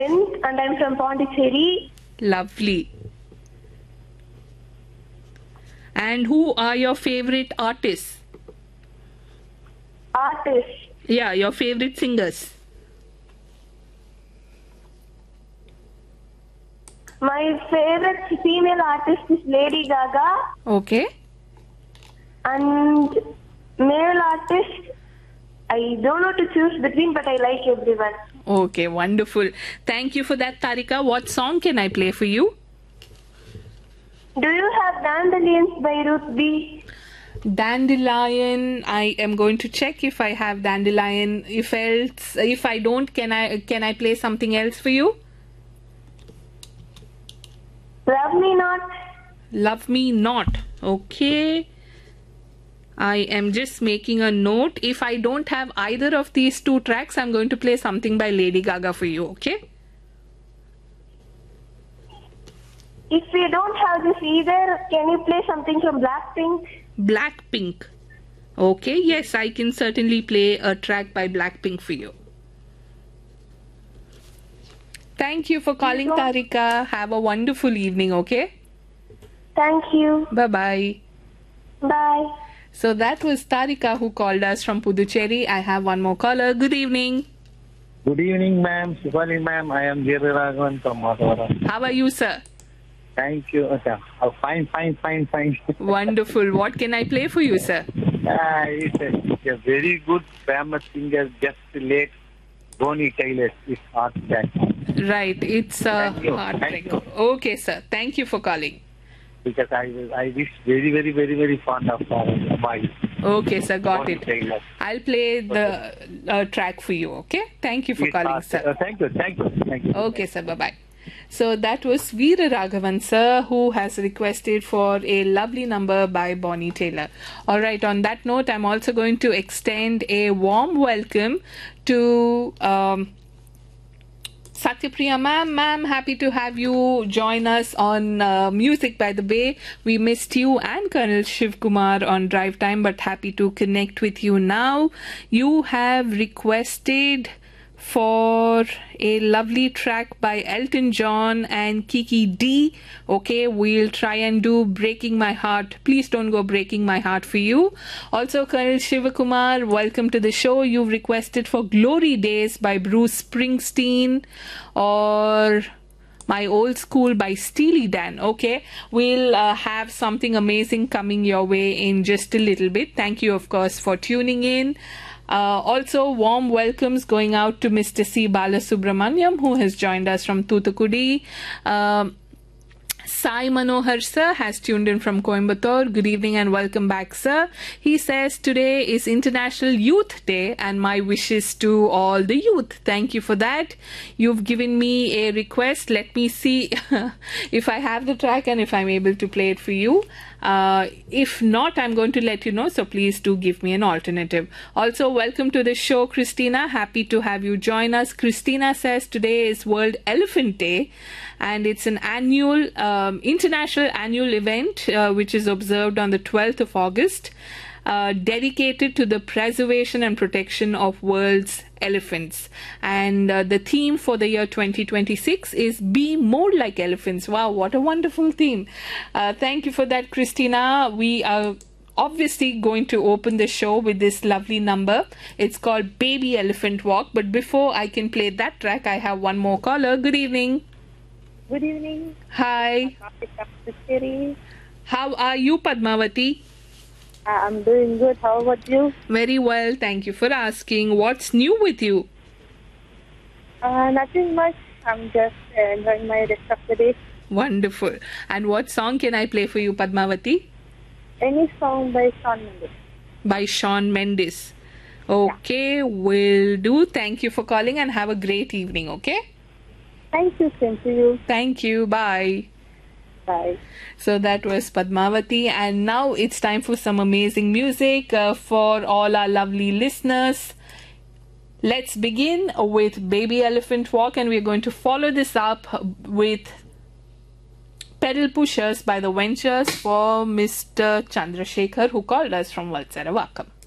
and I'm from Pondicherry. Lovely. And who are your favorite artists? Artist. Yeah, your favorite singers. My favorite female artist is Lady Gaga, Okay. and male artist, I don't know to choose between, but I like everyone. Okay, wonderful. Thank you for that, Tarika. What song can I play for you? Do you have Dandelions by Ruth B? Dandelion. I am going to check if I have Dandelion. If I don't, can I play something else for you? Love Me Not. Love Me Not. Okay. I am just making a note. If I don't have either of these two tracks, I'm going to play something by Lady Gaga for you, okay? If you don't have this either, can you play something from Blackpink? Blackpink. Okay, yes, I can certainly play a track by Blackpink for you. Thank you for calling, Tarika. Have a wonderful evening, okay? Thank you. Bye-bye. Bye. So that was Tarika who called us from Puducherry. I have one more caller. Good evening. Good evening, ma'am. Shivani, ma'am. I am Jerry Raghavan from Madhavaram. How are you, sir? Thank you. Okay. Fine. Wonderful. What can I play for you, sir? It's a very good famous singer, just late Bonnie Taylor. It's Heart Attack. Right. It's a Thank you. heartbreak. Thank you. Okay, sir. Thank you for calling. Because I wish very fond of her voice. Okay, sir. Got Bonnie it. Taylor. I'll play the track for you, okay? Thank you for It's calling, Heart- sir. Thank you. Okay, sir. Bye-bye. So that was Veera Raghavan, sir, who has requested for a lovely number by Bonnie Taylor. All right, on that note, I'm also going to extend a warm welcome to Satyapriya ma'am, happy to have you join us on Music by the Bay. We missed you and Colonel Shiv Kumar on drive time, but happy to connect with you now. You have requested for a lovely track by Elton John and Kiki D. Okay, we'll try and do Breaking My Heart. Please don't go Breaking My Heart for you. Also, Colonel Shivakumar, welcome to the show. You've requested for Glory Days by Bruce Springsteen or My Old School by Steely Dan. Okay, we'll have something amazing coming your way in just a little bit. Thank you, of course, for tuning in. Also, warm welcomes going out to Mr. C. Balasubramaniam, who has joined us from Thoothukudi. Sai Manohar sir has tuned in from Coimbatore. Good evening and welcome back, sir. He says today is International Youth Day and my wishes to all the youth. Thank you for that. You've given me a request. Let me see if I have the track and if I'm able to play it for you. If not, I'm going to let you know, so please do give me an alternative. Also, welcome to the show, Christina. Happy to have you join us. Christina says today is World Elephant Day and it's an annual international annual event which is observed on the 12th of August, dedicated to the preservation and protection of world's elephants. And the theme for the year 2026 is Be More Like Elephants. Wow, what a wonderful theme. Thank you for that, Christina. We are obviously going to open the show with this lovely number. It's called Baby Elephant Walk. But before I can play that track, I have one more caller. Good evening. Good evening. Hi. How are you, Padmavati? I'm doing good. How about you? Very well. Thank you for asking. What's new with you? Nothing much. I'm just enjoying my rest of the day. Wonderful. And what song can I play for you, Padmavati? Any song by Shawn Mendes. By Shawn Mendes. Okay, will do. Thank you for calling and have a great evening, okay? Thank you. Same to you. Thank you. Bye. Bye. So that was Padmavati, and now it's time for some amazing music for all our lovely listeners. Let's begin with Baby Elephant Walk, and we're going to follow this up with Pedal Pushers by the Ventures for Mr. Chandrasekhar, who called us from Valsaravakkam.